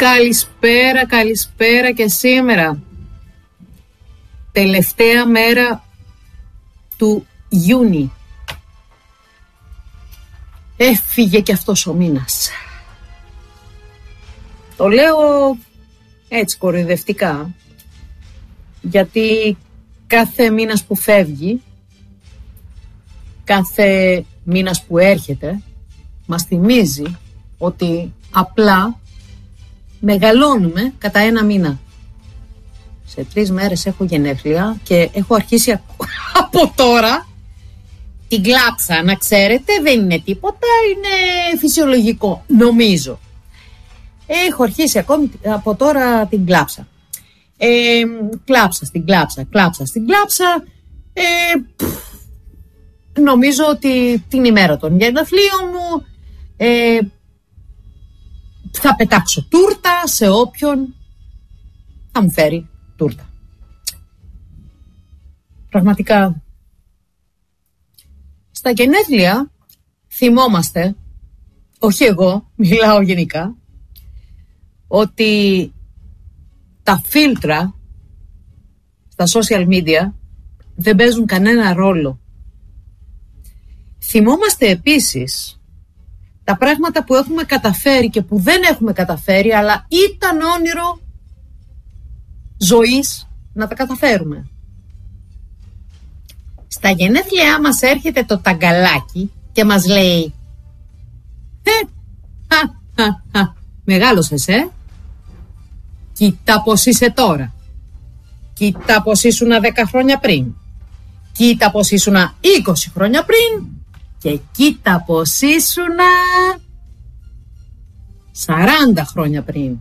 Καλησπέρα, καλησπέρα και σήμερα. Τελευταία μέρα του Ιούνιου. Έφυγε και αυτός ο μήνας. Το λέω έτσι κοροϊδευτικά, γιατί κάθε μήνας που φεύγει, κάθε μήνας που έρχεται, μας θυμίζει ότι απλά μεγαλώνουμε κατά ένα μήνα. Σε 3 μέρες έχω γενέθλια και έχω αρχίσει από τώρα την κλάψα. Να ξέρετε, δεν είναι τίποτα, είναι φυσιολογικό, νομίζω. Έχω αρχίσει ακόμη από τώρα την κλάψα. Κλάψα στην κλάψα, κλάψα στην κλάψα. Νομίζω ότι την ημέρα των γενεθλίων μου θα πετάξω τούρτα σε όποιον θα μου φέρει τούρτα. Πραγματικά, στα γενέθλια θυμόμαστε, όχι εγώ, μιλάω γενικά, ότι τα φίλτρα στα social media δεν παίζουν κανένα ρόλο. Θυμόμαστε επίσης τα πράγματα που έχουμε καταφέρει και που δεν έχουμε καταφέρει, αλλά ήταν όνειρο ζωής να τα καταφέρουμε. Στα γενέθλιά μας έρχεται το ταγκαλάκι και μας λέει μεγάλωσες, κοίτα πως είσαι τώρα, κοίτα πως ήσουν 10 χρόνια πριν, κοίτα πως ήσουν 20 χρόνια πριν και κοίτα πως ήσουν 40 χρόνια πριν.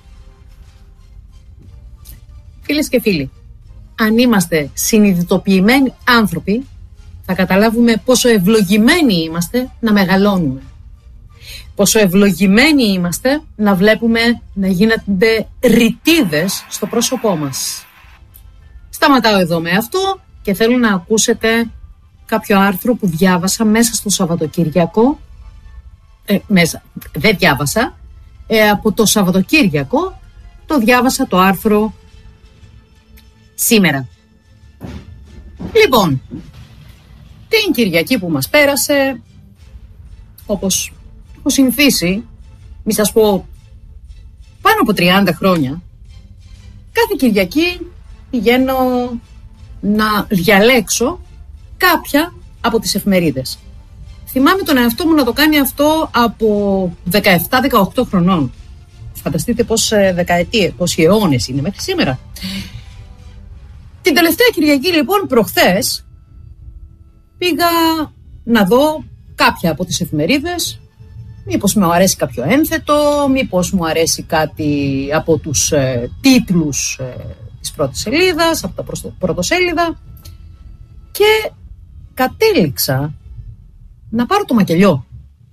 Φίλες και φίλοι, αν είμαστε συνειδητοποιημένοι άνθρωποι, θα καταλάβουμε πόσο ευλογημένοι είμαστε να μεγαλώνουμε. Πόσο ευλογημένοι είμαστε να βλέπουμε να γίνονται ρητίδες στο πρόσωπό μας. Σταματάω εδώ με αυτό και θέλω να ακούσετε κάποιο άρθρο που διάβασα μέσα στο Σαββατοκύριακο. Δεν διάβασα. Από το Σαββατοκύριακο το διάβασα το άρθρο σήμερα. Λοιπόν, την Κυριακή που μας πέρασε, όπως έχω συνηθίσει, μη σας πω πάνω από 30 χρόνια, κάθε Κυριακή πηγαίνω να διαλέξω κάποια από τις εφημερίδες. Θυμάμαι τον εαυτό μου να το κάνει αυτό από 17-18 χρονών. Φανταστείτε πόσοι αιώνες είναι μέχρι σήμερα. Την τελευταία Κυριακή λοιπόν, προχθές, πήγα να δω κάποια από τις εφημερίδες. Μήπως μου αρέσει κάποιο ένθετο, μήπως μου αρέσει κάτι από τους τίτλους της πρώτης σελίδας, από τα πρωτοσέλιδα, και κατέληξα να πάρω το μακελιό.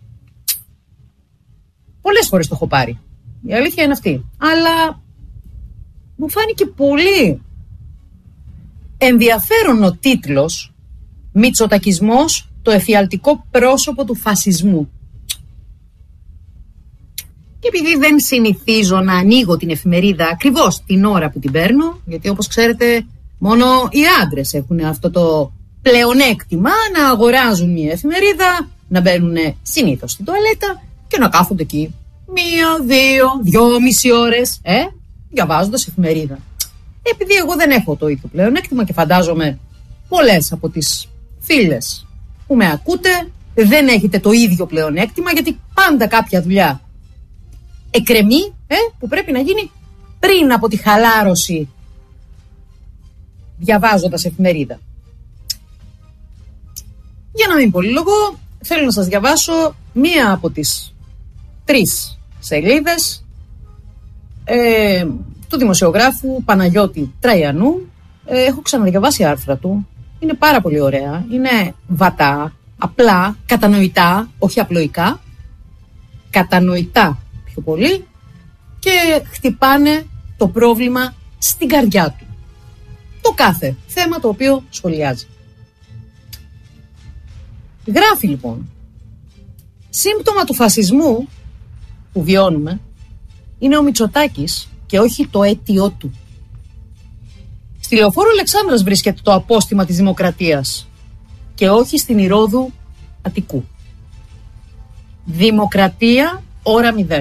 Πολλές φορές το έχω πάρει, η αλήθεια είναι αυτή, αλλά μου φάνηκε πολύ ενδιαφέρον ο τίτλος «Μητσοτακισμός, το εφιαλτικό πρόσωπο του φασισμού». Και επειδή δεν συνηθίζω να ανοίγω την εφημερίδα ακριβώς την ώρα που την παίρνω, γιατί όπως ξέρετε μόνο οι άντρες έχουν αυτό το πλεονέκτημα να αγοράζουν μια εφημερίδα, να μπαίνουν συνήθως στην τουαλέτα και να κάθονται εκεί 1, 2, 2,5 ώρες διαβάζοντας εφημερίδα. Επειδή εγώ δεν έχω το ίδιο πλεονέκτημα και φαντάζομαι πολλές από τις φίλες που με ακούτε δεν έχετε το ίδιο πλεονέκτημα, γιατί πάντα κάποια δουλειά εκκρεμεί που πρέπει να γίνει πριν από τη χαλάρωση διαβάζοντας εφημερίδα. Για να μην πολυλογώ, θέλω να σας διαβάσω μία από τις 3 σελίδες του δημοσιογράφου Παναγιώτη Τραϊανού. Έχω ξαναδιαβάσει άρθρα του. Είναι πάρα πολύ ωραία. Είναι βατά, απλά, κατανοητά, όχι απλοϊκά. Κατανοητά πιο πολύ και χτυπάνε το πρόβλημα στην καρδιά του. Το κάθε θέμα το οποίο σχολιάζει. Γράφει λοιπόν: σύμπτωμα του φασισμού που βιώνουμε είναι ο Μητσοτάκης και όχι το αίτιό του. Στη Λεωφόρο Αλεξάνδρας βρίσκεται το απόστημα της δημοκρατίας και όχι στην Ηρώδου Αττικού. Δημοκρατία ώρα 0.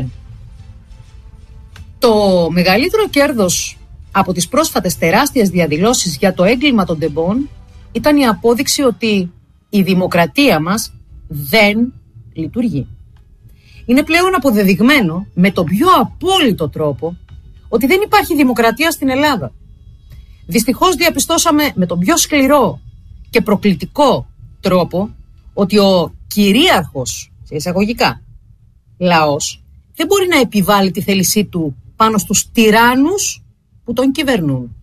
Το μεγαλύτερο κέρδος από τις πρόσφατες τεράστιες διαδηλώσεις για το έγκλημα των τεμπών ήταν η απόδειξη ότι η δημοκρατία μας δεν λειτουργεί. Είναι πλέον αποδεδειγμένο με τον πιο απόλυτο τρόπο ότι δεν υπάρχει δημοκρατία στην Ελλάδα. Δυστυχώς διαπιστώσαμε με τον πιο σκληρό και προκλητικό τρόπο ότι ο κυρίαρχος, σε εισαγωγικά, λαός δεν μπορεί να επιβάλλει τη θέλησή του πάνω στους τυράννους που τον κυβερνούν.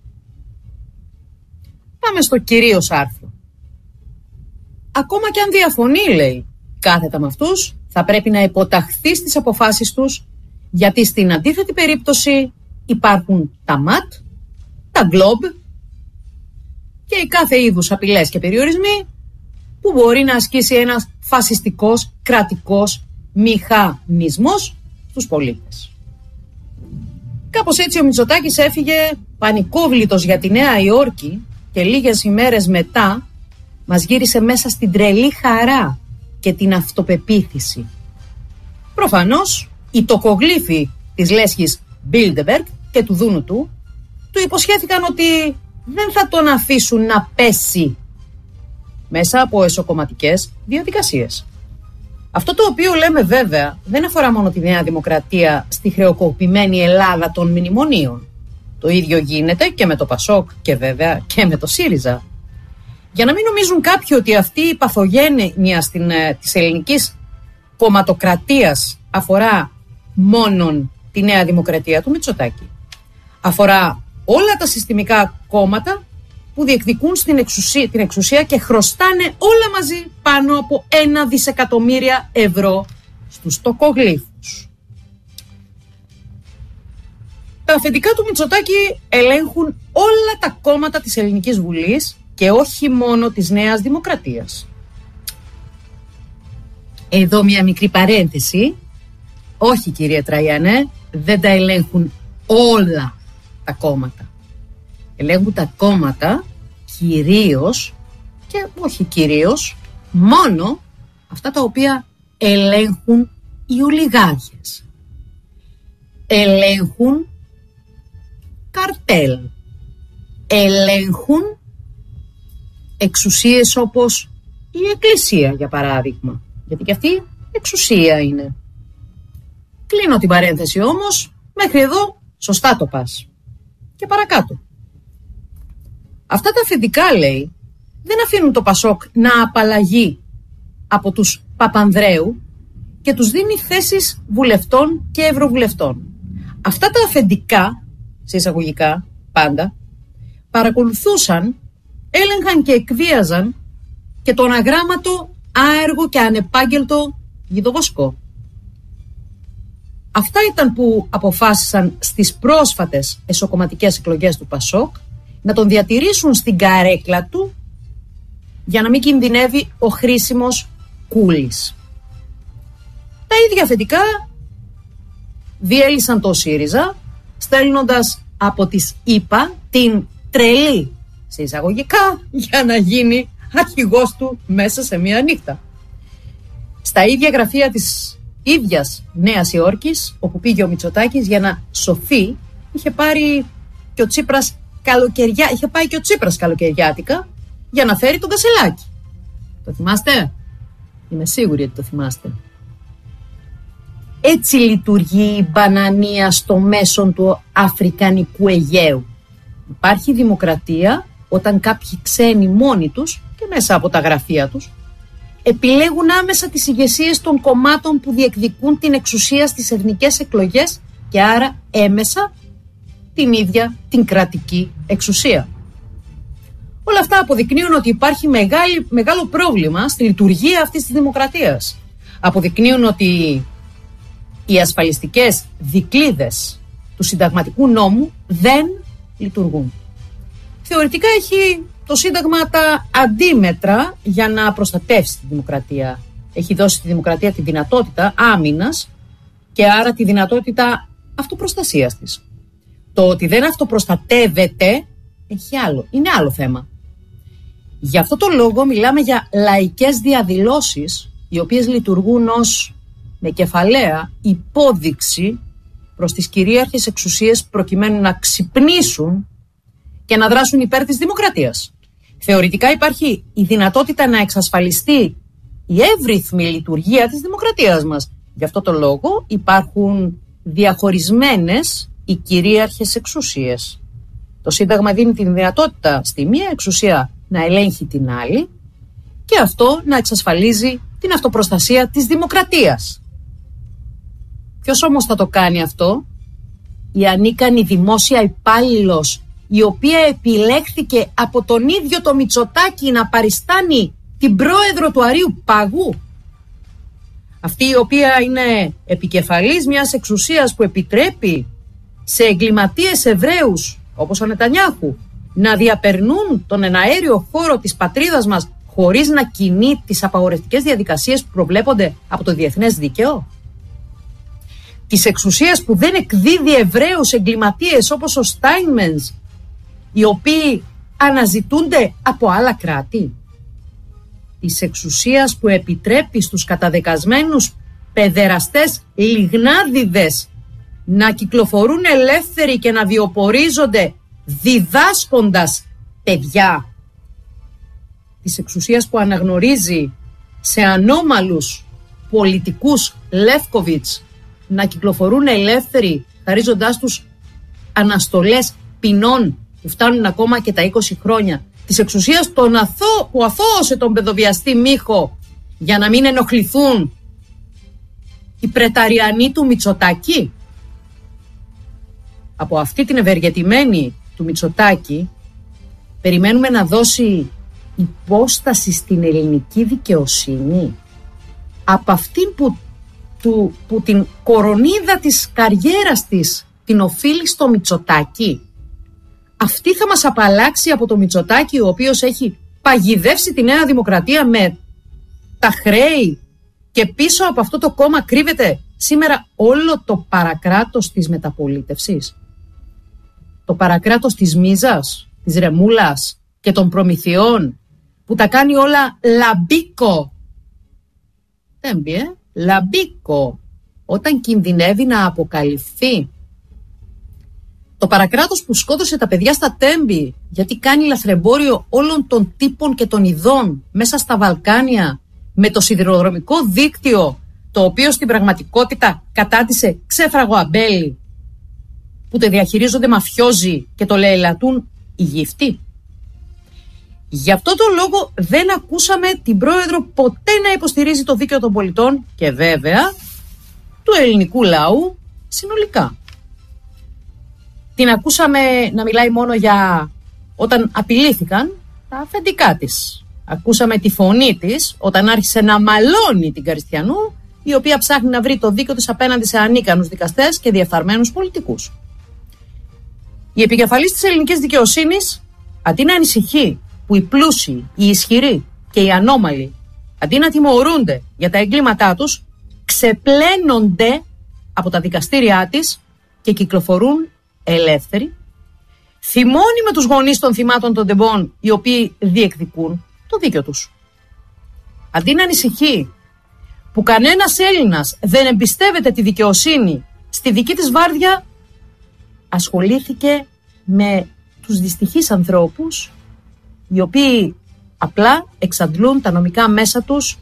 Πάμε στο κυρίως άρθρο. Ακόμα και αν διαφωνεί, λέει, κάθετα με αυτούς, θα πρέπει να υποταχθεί στις αποφάσεις τους, γιατί στην αντίθετη περίπτωση υπάρχουν τα ΜΑΤ, τα γκλόμπ και οι κάθε είδους απειλές και περιορισμοί που μπορεί να ασκήσει ένας φασιστικός κρατικός μηχανισμός στους πολίτες. Κάπως έτσι ο Μητσοτάκης έφυγε πανικόβλητος για τη Νέα Υόρκη και λίγες ημέρες μετά μας γύρισε μέσα στην τρελή χαρά και την αυτοπεποίθηση. Προφανώς οι τοκογλύφοι της λέσχης Bilderberg και του δούνου του υποσχέθηκαν ότι δεν θα τον αφήσουν να πέσει μέσα από εσωκομματικές διαδικασίες. Αυτό το οποίο λέμε βέβαια δεν αφορά μόνο τη Νέα Δημοκρατία στη χρεοκοπημένη Ελλάδα των μνημονίων. Το ίδιο γίνεται και με το Πασόκ και βέβαια και με το ΣΥΡΙΖΑ. Για να μην νομίζουν κάποιοι ότι αυτή η παθογένεια της ελληνικής κομματοκρατίας αφορά μόνον τη Νέα Δημοκρατία του Μητσοτάκη. Αφορά όλα τα συστημικά κόμματα που διεκδικούν την εξουσία και χρωστάνε όλα μαζί πάνω από 1 δισεκατομμύρια ευρώ στους τοκογλύφους. Τα αφεντικά του Μητσοτάκη ελέγχουν όλα τα κόμματα της Ελληνικής Βουλής και όχι μόνο της Νέας Δημοκρατίας. Εδώ μια μικρή παρένθεση. Όχι, κυρία Τραγιανέ, δεν τα ελέγχουν όλα τα κόμματα. Ελέγχουν τα κόμματα κυρίως και όχι κυρίως, μόνο αυτά τα οποία ελέγχουν οι ολιγάρχες. Ελέγχουν καρτέλ. Ελέγχουν εξουσίες όπως η Εκκλησία, για παράδειγμα. Γιατί και αυτή εξουσία είναι. Κλείνω την παρένθεση όμως. Μέχρι εδώ σωστά το πας. Και παρακάτω. Αυτά τα αφεντικά, λέει, δεν αφήνουν το Πασόκ να απαλλαγεί από τους Παπανδρέου και τους δίνει θέσεις βουλευτών και ευρωβουλευτών. Αυτά τα αφεντικά, σε εισαγωγικά πάντα, παρακολουθούσαν, έλεγχαν και εκβίαζαν και τον αγράμματο, άεργο και ανεπάγγελτο Γιδοβοσκό. Αυτά ήταν που αποφάσισαν στις πρόσφατες εσωκομματικές εκλογές του Πασόκ να τον διατηρήσουν στην καρέκλα του για να μην κινδυνεύει ο χρήσιμος Κούλης. Τα ίδια αφεντικά διέλυσαν το ΣΥΡΙΖΑ στέλνοντας από τις ΗΠΑ την τρελή, σε εισαγωγικά, για να γίνει αρχηγός του μέσα σε μία νύχτα. Στα ίδια γραφεία της ίδιας Νέας Υόρκης, όπου πήγε ο Μητσοτάκης για να σωθεί, είχε πάει και ο Τσίπρας καλοκαιριάτικα για να φέρει τον Κασελάκη. Το θυμάστε? Είμαι σίγουρη ότι το θυμάστε. Έτσι λειτουργεί η μπανανία στο μέσον του Αφρικανικού Αιγαίου. Υπάρχει δημοκρατία όταν κάποιοι ξένοι μόνοι τους και μέσα από τα γραφεία τους επιλέγουν άμεσα τις ηγεσίες των κομμάτων που διεκδικούν την εξουσία στις εθνικές εκλογές και άρα έμεσα την ίδια την κρατική εξουσία. Όλα αυτά αποδεικνύουν ότι υπάρχει μεγάλο πρόβλημα στη λειτουργία αυτής της δημοκρατίας. Αποδεικνύουν ότι οι ασφαλιστικές δικλείδες του συνταγματικού νόμου δεν λειτουργούν. Θεωρητικά έχει το Σύνταγμα τα αντίμετρα για να προστατεύσει τη δημοκρατία. Έχει δώσει στη δημοκρατία τη δυνατότητα άμυνας και άρα τη δυνατότητα αυτοπροστασίας της. Το ότι δεν αυτοπροστατεύεται είναι άλλο θέμα. Γι' αυτό το λόγο μιλάμε για λαϊκές διαδηλώσεις, οι οποίες λειτουργούν ως με κεφαλαία υπόδειξη προς τις κυρίαρχες εξουσίες προκειμένου να ξυπνήσουν και να δράσουν υπέρ της δημοκρατίας. Θεωρητικά υπάρχει η δυνατότητα να εξασφαλιστεί η εύρυθμη λειτουργία της δημοκρατίας μας. Γι' αυτό το λόγο υπάρχουν διαχωρισμένες οι κυρίαρχες εξουσίες. Το Σύνταγμα δίνει τη δυνατότητα στη μία εξουσία να ελέγχει την άλλη και αυτό να εξασφαλίζει την αυτοπροστασία της δημοκρατίας. Ποιος όμως θα το κάνει αυτό? Η ανίκανη δημόσια υπάλληλος, η οποία επιλέχθηκε από τον ίδιο το Μητσοτάκη να παριστάνει την πρόεδρο του Αρείου Παγού. Αυτή η οποία είναι επικεφαλής μιας εξουσίας που επιτρέπει σε εγκληματίες Εβραίους, όπως ο Νετανιάχου, να διαπερνούν τον εναέριο χώρο της πατρίδας μας χωρίς να κινεί τις απαγορευτικές διαδικασίες που προβλέπονται από το διεθνές δίκαιο. Της εξουσίας που δεν εκδίδει Εβραίους εγκληματίες όπως ο Στάινμενς, οι οποίοι αναζητούνται από άλλα κράτη. Της εξουσίας που επιτρέπει στους καταδεκασμένους παιδεραστές λιγνάδιδες να κυκλοφορούν ελεύθεροι και να βιοπορίζονται διδάσκοντας παιδιά. Της εξουσίας που αναγνωρίζει σε ανώμαλους πολιτικούς Λεύκοβιτς να κυκλοφορούν ελεύθεροι, χαρίζοντάς τους αναστολές ποινών που φτάνουν ακόμα και τα 20 χρόνια. Της εξουσίας που αθώωσε τον παιδοβιαστή Μίχο για να μην ενοχληθούν οι πρεταριανοί του Μητσοτάκη. Από αυτή την ευεργετημένη του Μητσοτάκη περιμένουμε να δώσει υπόσταση στην ελληνική δικαιοσύνη. Από αυτήν που την κορονίδα της καριέρας της την οφείλει στο Μητσοτάκη. Αυτή θα μας απαλλάξει από το Μητσοτάκη, ο οποίος έχει παγιδεύσει τη Νέα Δημοκρατία με τα χρέη και πίσω από αυτό το κόμμα κρύβεται σήμερα όλο το παρακράτος της μεταπολίτευσης. Το παρακράτος της Μίζας, της Ρεμούλας και των Προμηθειών που τα κάνει όλα λαμπίκο. Λαμπίκο, όταν κινδυνεύει να αποκαλυφθεί. Το παρακράτος που σκότωσε τα παιδιά στα Τέμπη γιατί κάνει λαθρεμπόριο όλων των τύπων και των ειδών μέσα στα Βαλκάνια με το σιδηροδρομικό δίκτυο, το οποίο στην πραγματικότητα κατάτησε ξέφραγο αμπέλι που το διαχειρίζονται μαφιόζοι και το λαιλατούν οι γύφτοι. Γι' αυτό το λόγο δεν ακούσαμε την πρόεδρο ποτέ να υποστηρίζει το δίκαιο των πολιτών και βέβαια του ελληνικού λαού συνολικά. Την ακούσαμε να μιλάει μόνο για όταν απειλήθηκαν τα αφεντικά της. Ακούσαμε τη φωνή της όταν άρχισε να μαλώνει την Καριστιανού, η οποία ψάχνει να βρει το δίκαιο της απέναντι σε ανίκανους δικαστές και διεφθαρμένους πολιτικούς. Η επικεφαλής της ελληνικής δικαιοσύνης, αντί να ανησυχεί που οι πλούσιοι, οι ισχυροί και οι ανώμαλοι, αντί να τιμωρούνται για τα εγκλήματά τους, ξεπλένονται από τα δικαστήριά της και κυκλοφορούν ελεύθεροι, θυμώνει με τους γονείς των θυμάτων των τεμπών, οι οποίοι διεκδικούν το δίκαιο τους. Αντί να ανησυχεί που κανένας Έλληνας δεν εμπιστεύεται τη δικαιοσύνη στη δική της βάρδια, ασχολήθηκε με τους δυστυχείς ανθρώπους, οι οποίοι απλά εξαντλούν τα νομικά μέσα τους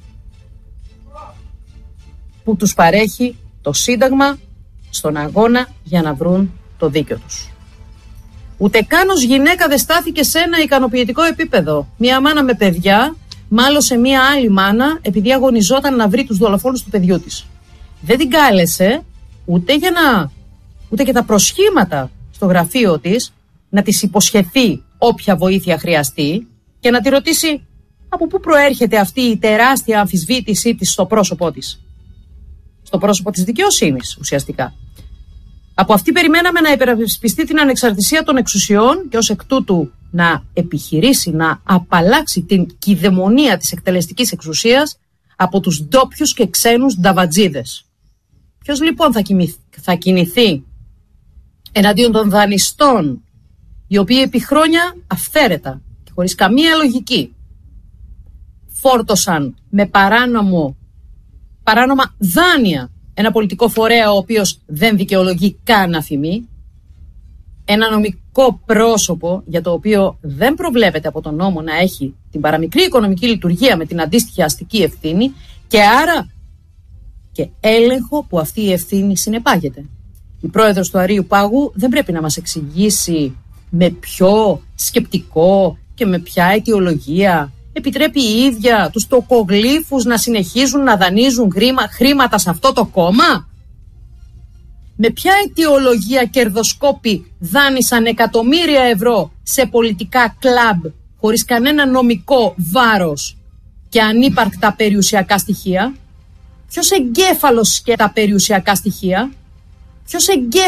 που τους παρέχει το Σύνταγμα στον αγώνα για να βρουν το δίκαιο τους. Ούτε καν ως γυναίκα δεν στάθηκε σε ένα ικανοποιητικό επίπεδο. Μία μάνα με παιδιά μάλωσε μία άλλη μάνα επειδή αγωνιζόταν να βρει τους δολοφόνους του παιδιού της. Δεν την κάλεσε ούτε και τα προσχήματα στο γραφείο της να της υποσχεθεί όποια βοήθεια χρειαστεί και να τη ρωτήσει από πού προέρχεται αυτή η τεράστια αμφισβήτησή της στο πρόσωπό της. Στο πρόσωπο της δικαιοσύνης ουσιαστικά. Από αυτή περιμέναμε να υπερασπιστεί την ανεξαρτησία των εξουσιών και ως εκ τούτου να επιχειρήσει να απαλλάξει την κυδαιμονία της εκτελεστικής εξουσίας από τους ντόπιους και ξένους νταβατζίδες. Ποιος λοιπόν θα κινηθεί εναντίον των δανειστών, οι οποίοι επί χρόνια αυθαίρετα και χωρίς καμία λογική φόρτωσαν με παράνομα δάνεια ένα πολιτικό φορέα ο οποίος δεν δικαιολογεί καν αφημί, ένα νομικό πρόσωπο για το οποίο δεν προβλέπεται από τον νόμο να έχει την παραμικρή οικονομική λειτουργία με την αντίστοιχη αστική ευθύνη και άρα και έλεγχο που αυτή η ευθύνη συνεπάγεται. Η πρόεδρος του Αρείου Πάγου δεν πρέπει να μας εξηγήσει με ποιο σκεπτικό και με ποια αιτιολογία επιτρέπει η ίδια τους τοκογλύφους να συνεχίζουν να δανείζουν χρήματα σε αυτό το κόμμα. Με ποια αιτιολογία κερδοσκόποι δάνεισαν εκατομμύρια ευρώ σε πολιτικά κλαμπ χωρίς κανένα νομικό βάρος και ανύπαρκτα περιουσιακά στοιχεία. Ποιος εγκέφαλος και τα περιουσιακά στοιχεία. Ποιος